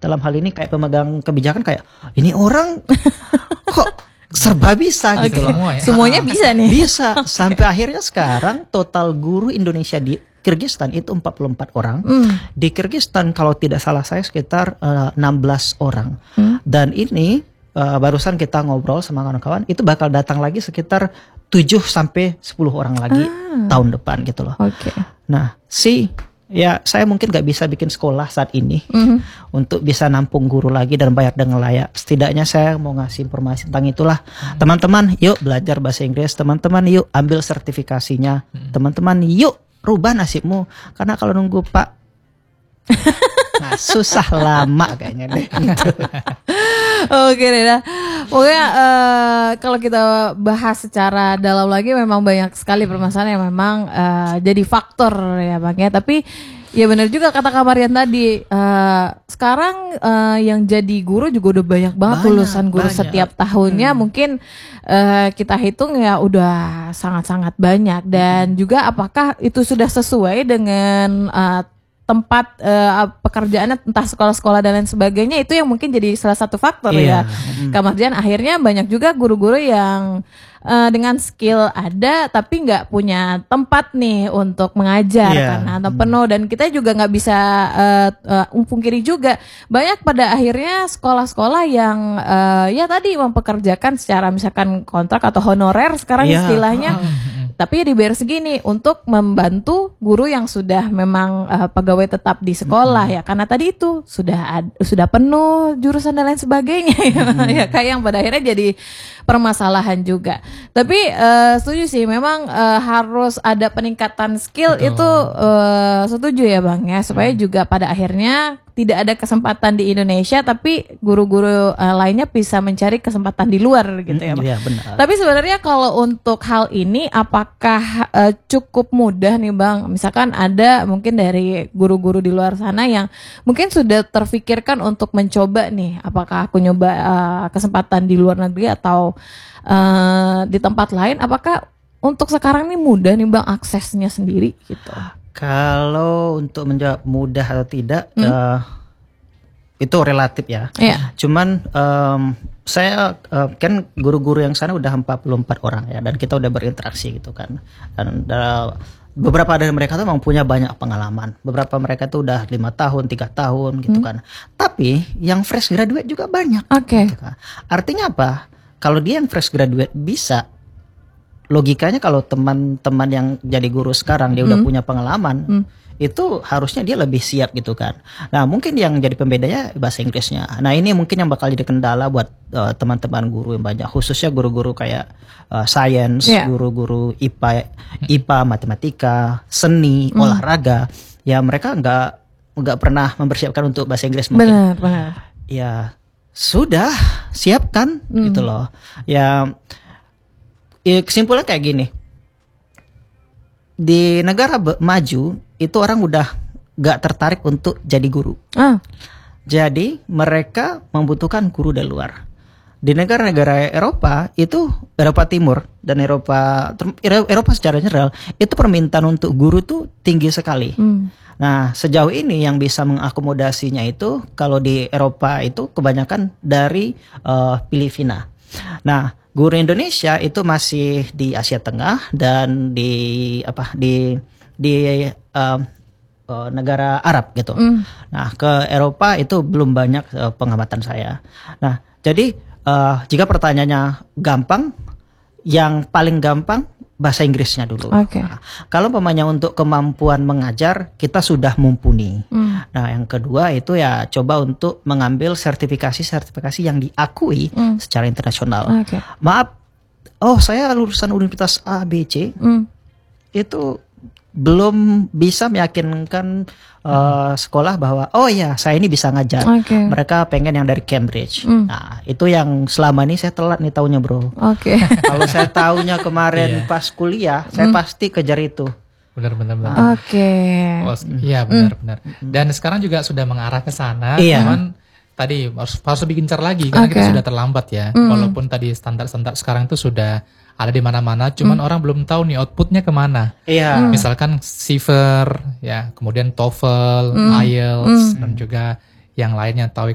dalam hal ini kayak pemegang kebijakan kayak ini orang kok serba bisa gitu loh. Semuanya bisa nih. Bisa sampai akhirnya sekarang total guru Indonesia di Kirgistan itu 44 orang. Di Kirgistan kalau tidak salah saya sekitar 16 orang. Dan ini barusan kita ngobrol sama kawan-kawan itu bakal datang lagi sekitar 7 sampai 10 orang lagi tahun depan gitu loh. Nah, ya saya mungkin gak bisa bikin sekolah saat ini untuk bisa nampung guru lagi dan bayar dengan layak. Setidaknya saya mau ngasih informasi tentang itulah. Teman-teman yuk belajar bahasa Inggris. Teman-teman yuk ambil sertifikasinya. Teman-teman yuk rubah nasibmu. Karena kalau nunggu Pak nah, susah lama kayaknya deh gitu. Oke deh dah. Pokoknya kalau kita bahas secara dalam lagi memang banyak sekali permasalahan yang memang jadi faktor ya Bang ya. Tapi ya benar juga kata Kak Marian tadi. Sekarang yang jadi guru juga udah banyak banget lulusan guru setiap tahunnya. Mungkin kita hitung ya udah sangat-sangat banyak. Dan juga apakah itu sudah sesuai dengan tempat pekerjaannya, entah sekolah-sekolah dan lain sebagainya, itu yang mungkin jadi salah satu faktor ya. Kak Mardian, akhirnya banyak juga guru-guru yang dengan skill ada tapi nggak punya tempat nih untuk mengajar karena penuh, dan kita juga nggak bisa pungkiri juga banyak pada akhirnya sekolah-sekolah yang ya tadi mempekerjakan secara misalkan kontrak atau honorer sekarang istilahnya. Tapi dibayar segini untuk membantu guru yang sudah memang pegawai tetap di sekolah ya, karena tadi itu sudah penuh jurusan dan lain sebagainya ya kayak yang pada akhirnya jadi permasalahan juga. Tapi setuju sih memang harus ada peningkatan skill. Betul. Itu setuju ya Bang ya, supaya juga pada akhirnya tidak ada kesempatan di Indonesia tapi guru-guru lainnya bisa mencari kesempatan di luar gitu ya Bang. Iya, benar. Tapi sebenarnya kalau untuk hal ini apakah cukup mudah nih Bang? Misalkan ada mungkin dari guru-guru di luar sana yang mungkin sudah terfikirkan untuk mencoba nih, apakah aku nyoba kesempatan di luar negeri atau di tempat lain, apakah untuk sekarang nih mudah nih Bang aksesnya sendiri gitu? Kalau untuk menjawab mudah atau tidak itu relatif ya. Cuman saya kan guru-guru yang sana udah 44 orang ya, dan kita udah berinteraksi gitu kan. Dan beberapa dari mereka tuh memang punya banyak pengalaman. Beberapa mereka tuh udah 5 tahun, 3 tahun gitu kan. Tapi yang fresh graduate juga banyak. Gitu kan. Artinya apa? Kalau dia yang fresh graduate bisa, logikanya kalau teman-teman yang jadi guru sekarang dia udah punya pengalaman, itu harusnya dia lebih siap gitu kan. Nah mungkin yang jadi pembedanya bahasa Inggrisnya. Nah ini mungkin yang bakal jadi kendala buat teman-teman guru yang banyak, khususnya guru-guru kayak science, guru-guru IPA, matematika, seni, olahraga. Ya mereka nggak pernah mempersiapkan untuk bahasa Inggris mungkin. Benar. Ya sudah siapkan gitu loh. Ya kesimpulannya kayak gini, di negara maju itu orang udah gak tertarik untuk jadi guru. Jadi mereka membutuhkan guru dari luar. Di negara-negara Eropa itu, Eropa Timur dan Eropa secara general, itu permintaan untuk guru tuh tinggi sekali. Nah sejauh ini yang bisa mengakomodasinya itu kalau di Eropa itu kebanyakan dari Filipina. Nah guru Indonesia itu masih di Asia Tengah dan di negara Arab gitu. Nah ke Eropa itu belum banyak pengamatan saya. Nah jadi jika pertanyaannya gampang, yang paling gampang bahasa Inggrisnya dulu. Nah, kalau umpamanya untuk kemampuan mengajar kita sudah mumpuni. Nah yang kedua itu ya coba untuk mengambil sertifikasi yang diakui secara internasional. Maaf, saya lulusan Universitas A, B, C, itu belum bisa meyakinkan sekolah bahwa saya ini bisa ngajar. Mereka pengen yang dari Cambridge. Nah itu yang selama ini saya telat nih taunya bro. Kalau saya taunya kemarin pas kuliah, saya pasti kejar itu. Benar. Iya benar. Dan sekarang juga sudah mengarah ke sana. Cuman tadi harus lebih gencar lagi karena kita sudah terlambat ya. Walaupun tadi standar sekarang itu sudah ada di mana-mana, cuman orang belum tahu nih outputnya kemana. Misalkan SIVER, ya, kemudian TOEFL, IELTS, dan juga yang lainnya TOEIC